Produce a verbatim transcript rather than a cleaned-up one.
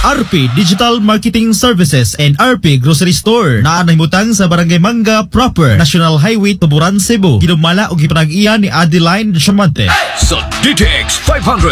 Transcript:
R P Digital Marketing Services and R P Grocery Store na nahimutang sa Barangay Manga Proper, National Highway, Tuburan, Cebu. Hinumala og gipanag-iya ni Adeline Diamante. Sa D T X five hundred